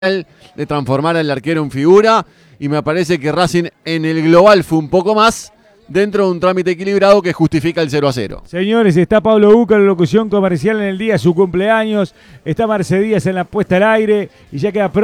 de transformar al arquero en figura, y me parece que Racing en el global fue un poco más dentro de un trámite equilibrado que justifica el 0-0. Señores, está Pablo Buca en la locución comercial en el día de su cumpleaños, está Marce Díaz en la puesta al aire y ya queda pronto